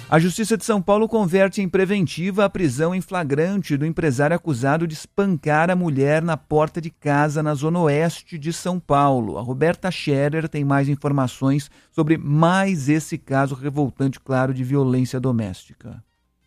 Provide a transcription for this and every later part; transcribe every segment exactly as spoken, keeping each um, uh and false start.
A Justiça de São Paulo converte em preventiva a prisão em flagrante do empresário acusado de espancar a mulher na porta de casa na zona oeste de São Paulo. A Roberta Scherer tem mais informações sobre mais esse caso revoltante, claro, de violência doméstica.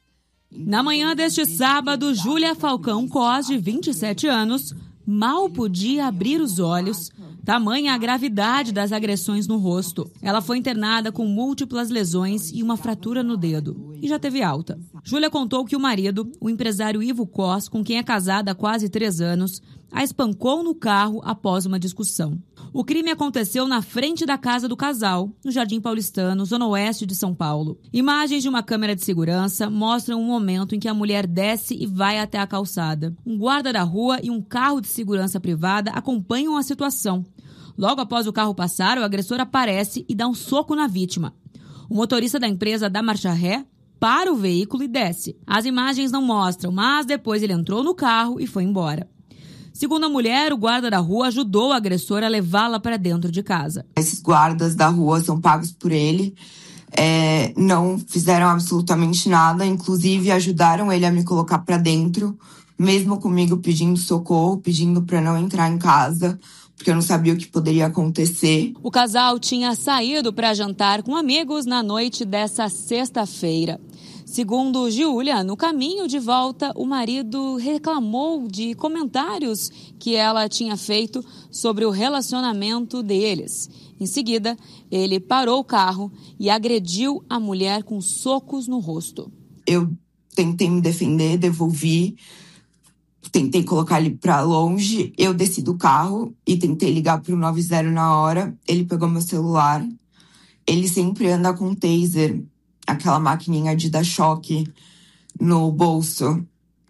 Na manhã deste sábado, Júlia Falcão Cos, de vinte e sete anos, mal podia abrir os olhos, tamanha a gravidade das agressões no rosto. Ela foi internada com múltiplas lesões e uma fratura no dedo, e já teve alta. Júlia contou que o marido, o empresário Ivo Cos, com quem é casada há quase três anos, a espancou no carro após uma discussão. O crime aconteceu na frente da casa do casal, no Jardim Paulistano, zona oeste de São Paulo. Imagens de uma câmera de segurança mostram um momento em que a mulher desce e vai até a calçada. Um guarda da rua e um carro de segurança privada acompanham a situação. Logo após o carro passar, o agressor aparece e dá um soco na vítima. O motorista da empresa dá marcha ré, para o veículo e desce. As imagens não mostram, mas depois ele entrou no carro e foi embora. Segundo a mulher, o guarda da rua ajudou o agressor a levá-la para dentro de casa. Esses guardas da rua são pagos por ele, é, não fizeram absolutamente nada, inclusive ajudaram ele a me colocar para dentro, mesmo comigo pedindo socorro, pedindo para não entrar em casa, porque eu não sabia o que poderia acontecer. O casal tinha saído para jantar com amigos na noite dessa sexta-feira. Segundo Giulia, no caminho de volta, o marido reclamou de comentários que ela tinha feito sobre o relacionamento deles. Em seguida, ele parou o carro e agrediu a mulher com socos no rosto. Eu tentei me defender, devolvi, tentei colocar ele para longe. Eu desci do carro e tentei ligar para o nove zero na hora. Ele pegou meu celular. Ele sempre anda com taser, aquela maquininha de dar choque no bolso.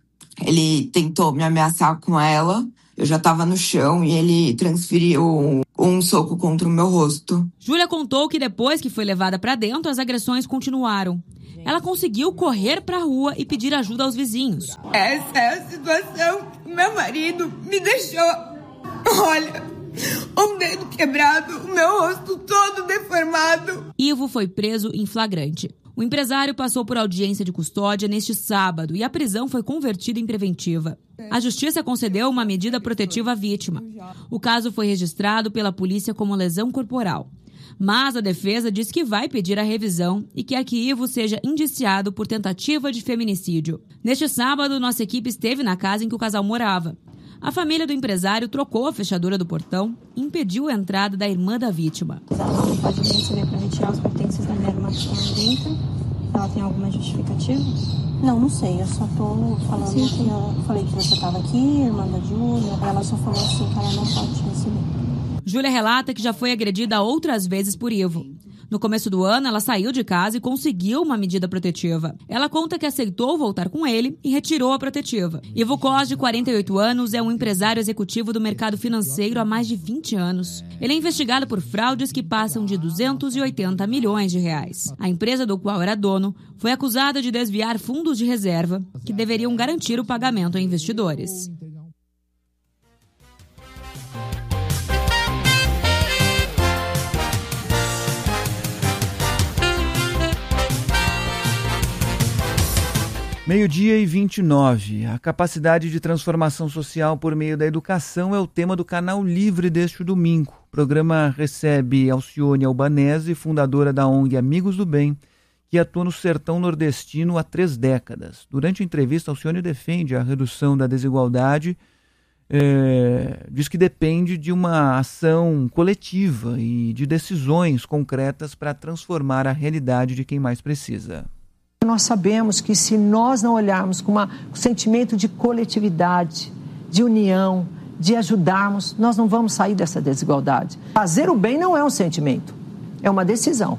Ele tentou me ameaçar com ela. Eu já estava no chão e ele transferiu um, um soco contra o meu rosto. Júlia contou que depois que foi levada para dentro, as agressões continuaram. Ela conseguiu correr para a rua e pedir ajuda aos vizinhos. Essa é a situação que meu marido me deixou. Olha, um dedo quebrado, o meu rosto todo deformado. Ivo foi preso em flagrante. O empresário passou por audiência de custódia neste sábado e a prisão foi convertida em preventiva. A justiça concedeu uma medida protetiva à vítima. O caso foi registrado pela polícia como lesão corporal. Mas a defesa diz que vai pedir a revisão e quer que Ivo seja indiciado por tentativa de feminicídio. Neste sábado, nossa equipe esteve na casa em que o casal morava. A família do empresário trocou a fechadura do portão e impediu a entrada da irmã da vítima. Ela não pode receber para retirar os pertences da minha irmã que estão dentro. Ela tem alguma justificativa? Não, não sei. Eu só tô falando Sim. que eu falei que você estava aqui, irmã da Júlia. Ela só falou assim que ela não pode receber. Júlia relata que já foi agredida outras vezes por Ivo. No começo do ano, ela saiu de casa e conseguiu uma medida protetiva. Ela conta que aceitou voltar com ele e retirou a protetiva. Ivo Cos, de quarenta e oito anos, é um empresário executivo do mercado financeiro há mais de vinte anos. Ele é investigado por fraudes que passam de duzentos e oitenta milhões de reais. A empresa do qual era dono foi acusada de desviar fundos de reserva que deveriam garantir o pagamento a investidores. Meio-dia e vinte e nove. A capacidade de transformação social por meio da educação é o tema do Canal Livre deste domingo. O programa recebe Alcione Albanese, fundadora da O N G Amigos do Bem, que atua no sertão nordestino há três décadas. Durante a entrevista, Alcione defende a redução da desigualdade, é, diz que depende de uma ação coletiva e de decisões concretas para transformar a realidade de quem mais precisa. Nós sabemos que se nós não olharmos com uma, um sentimento de coletividade, de união, de ajudarmos, nós não vamos sair dessa desigualdade. Fazer o bem não é um sentimento, é uma decisão.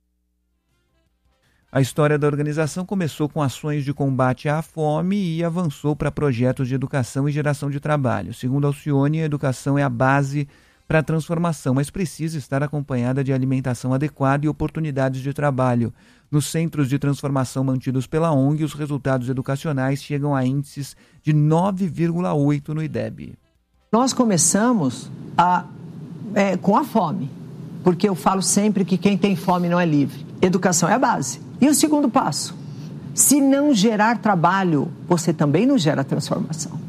A história da organização começou com ações de combate à fome e avançou para projetos de educação e geração de trabalho. Segundo Alcione, a educação é a base para a transformação, mas precisa estar acompanhada de alimentação adequada e oportunidades de trabalho. Nos centros de transformação mantidos pela O N G, os resultados educacionais chegam a índices de nove vírgula oito no I D E B. Nós começamos a, é, com a fome, porque eu falo sempre que quem tem fome não é livre. Educação é a base. E o segundo passo? Se não gerar trabalho, você também não gera transformação.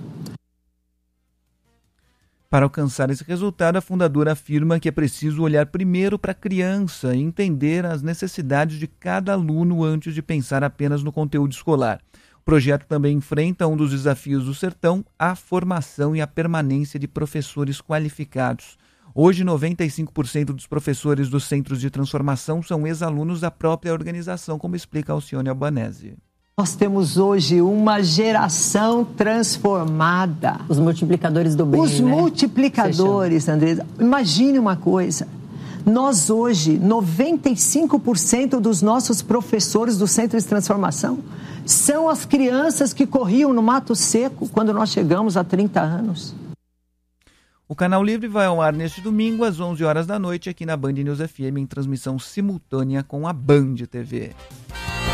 Para alcançar esse resultado, a fundadora afirma que é preciso olhar primeiro para a criança e entender as necessidades de cada aluno antes de pensar apenas no conteúdo escolar. O projeto também enfrenta um dos desafios do sertão, a formação e a permanência de professores qualificados. Hoje, noventa e cinco por cento dos professores dos centros de transformação são ex-alunos da própria organização, como explica Alcione Albanese. Nós temos hoje uma geração transformada. Os multiplicadores do bem, Os né? multiplicadores, Andresa. Imagine uma coisa. Nós hoje, noventa e cinco por cento dos nossos professores do Centro de Transformação são as crianças que corriam no mato seco quando nós chegamos há trinta anos. O Canal Livre vai ao ar neste domingo, às onze horas da noite, aqui na Band News F M, em transmissão simultânea com a Band T V.